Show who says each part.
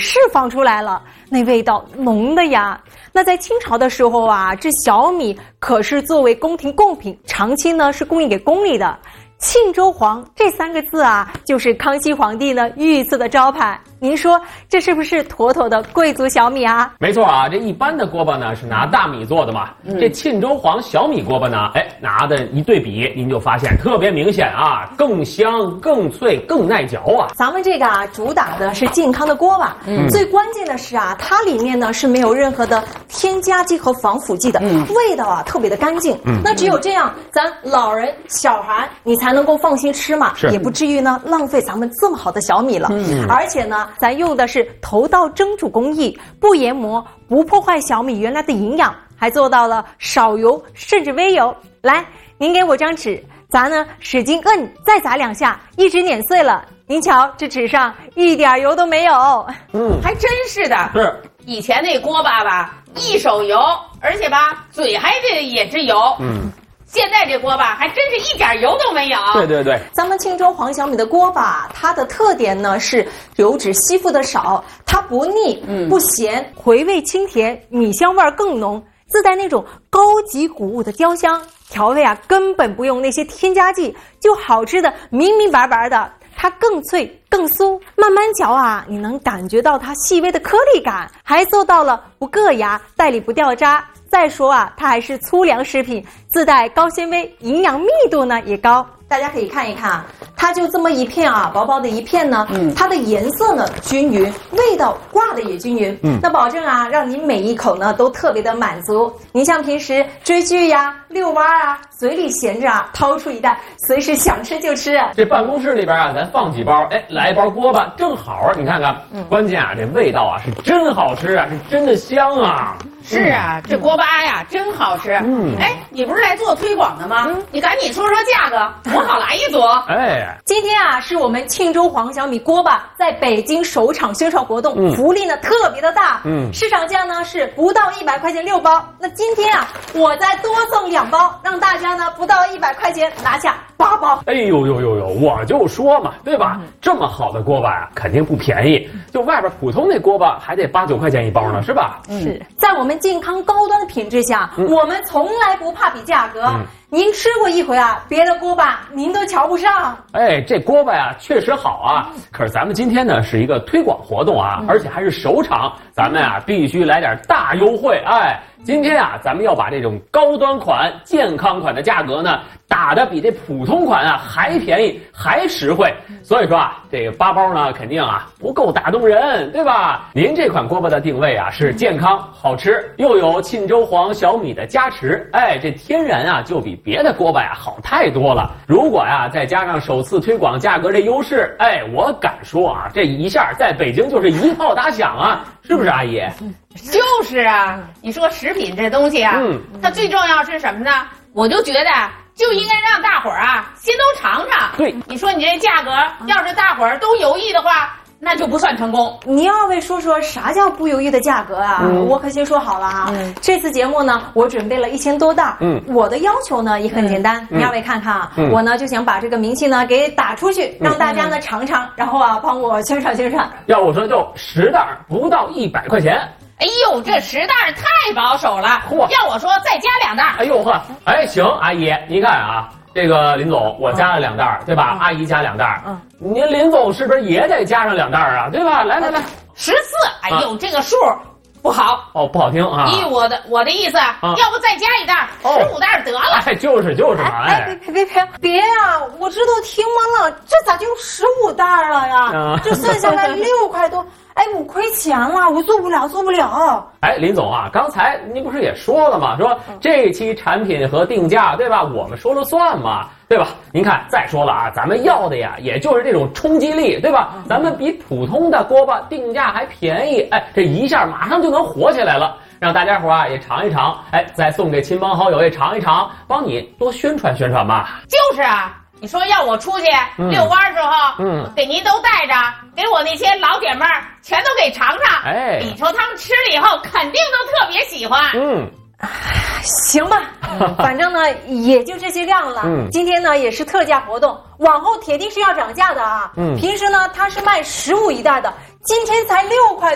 Speaker 1: 释放出来了，那味道浓的呀。那在清朝的时候啊，这小米可是作为宫廷贡品，长期呢是供应给宫里的。庆州黄这3个字啊，就是康熙皇帝呢御赐的招牌。您说这是不是妥妥的贵族小米啊？
Speaker 2: 没错啊，这一般的锅巴呢是拿大米做的嘛，这沁州黄小米锅巴呢，拿的一对比，您就发现特别明显啊，更香、更脆、更耐嚼啊。
Speaker 1: 咱们这个啊，主打的是健康的锅巴，最关键的是啊，它里面呢是没有任何的添加剂和防腐剂的，味道啊特别的干净。那只有这样，咱老人、小孩你才能够放心吃嘛，也不至于呢浪费咱们这么好的小米了。而且呢，咱用的是头道蒸煮工艺，不研磨，不破坏小米原来的营养，还做到了少油甚至微油。来，您给我张纸，咱呢使劲摁，再砸2下，一直碾碎了。您瞧，这纸上一点油都没有。
Speaker 3: 还真是的。
Speaker 2: 是，
Speaker 3: 以前那锅巴吧，一手油，而且吧，嘴还得也是油。现在这锅巴还真是一点油都没有。
Speaker 2: 对对对，
Speaker 1: 咱们庆州黄小米的锅巴，它的特点呢是油脂吸附的少，它不腻、不咸，回味清甜，米香味更浓，自带那种高级谷物的焦香，调味啊根本不用那些添加剂，就好吃的明明白白的。它更脆更酥，慢慢嚼啊，你能感觉到它细微的颗粒感，还做到了不硌牙，带里不掉渣。再说啊，它还是粗粮食品，自带高纤维，营养密度呢也高。大家可以看一看啊，它就这么一片啊，薄薄的一片呢，它的颜色呢均匀，味道挂的也均匀，那保证啊，让您每一口呢都特别的满足。您像平时追剧呀、遛弯啊，嘴里闲着啊，掏出一袋，随时想吃就吃。
Speaker 2: 这办公室里边啊，咱放几包，来一包锅巴正好。你看看，关键啊，这味道啊是真好吃啊，是真的香啊。
Speaker 3: 是啊，这锅巴呀真好吃。你不是来做推广的吗？你赶紧说说价格，我好来一组。
Speaker 1: 今天啊是我们庆州黄小米锅巴在北京首场宣传活动，福利呢特别的大。市场价呢是不到100块钱6包，那今天啊我再多送2包，让大家呢不到100块钱拿下8包。
Speaker 2: 哎呦呦呦呦，我就说嘛，对吧？这么好的锅巴呀，肯定不便宜，就外边普通那锅巴还得8、9块钱一包呢，是吧？
Speaker 1: 是在我们健康高端的品质下，我们从来不怕比价格。您吃过一回啊，别的锅巴您都瞧不上。
Speaker 2: 这锅巴呀确实好啊，可是咱们今天呢是一个推广活动啊，而且还是首场，咱们啊必须来点大优惠。今天啊咱们要把这种高端款、健康款的价格呢打得比这普通款啊还便宜还实惠，所以说啊这个8包呢肯定啊不够打动人，对吧？您这款锅巴的定位啊是健康好吃，又有沁州黄小米的加持，这天然啊就比别的锅巴呀好太多了。如果呀再加上首次推广价格这优势，我敢说啊这一下在北京就是一炮打响啊，是不是阿姨？
Speaker 3: 就是啊，你说食品这东西啊，它最重要是什么呢？我就觉得就应该让大伙儿啊先都尝尝。
Speaker 2: 对，
Speaker 3: 你说你这价格要是大伙儿都犹豫的话，那就不算成功。
Speaker 1: 你要位说说啥叫不犹豫的价格啊？我可先说好了啊，这次节目呢，我准备了1000多袋。我的要求呢也很简单，你二位看看啊，我呢就想把这个名气呢给打出去，让大家呢尝尝，然后啊帮我宣传宣传。
Speaker 2: 要我说就10袋不到100块钱。
Speaker 3: 哎呦，这10袋太保守了。要我说再加2袋。
Speaker 2: 哎呦呵，行，阿姨，您看啊，这个林总我加了2袋，对吧？阿姨加2袋，您林总是不是也得加上2袋啊？对吧？来
Speaker 3: ，14。哎呦，这个数不好。
Speaker 2: 不好听啊。
Speaker 3: 我的意思，要不再加1袋，15袋得了。
Speaker 2: 就是嘛。
Speaker 1: 别啊！我这都听完了，这咋就15袋了呀？这算下来6块多。5块钱了，我做不了。
Speaker 2: 林总啊，刚才您不是也说了吗？说这期产品和定价，对吧？我们说了算嘛，对吧？您看，再说了啊，咱们要的呀，也就是这种冲击力，对吧？咱们比普通的锅巴定价还便宜，这一下马上就能火起来了，让大家伙啊也尝一尝，再送给亲朋好友也尝一尝，帮你多宣传宣传吧。
Speaker 3: 就是啊。你说要我出去遛弯时候，给您都带着，给我那些老姐妹儿全都给尝尝，你说他们吃了以后肯定都特别喜欢。
Speaker 1: 行吧，反正呢也就这些量了。今天呢也是特价活动，往后铁定是要涨价的啊。平时呢它是卖15一袋的，今天才6块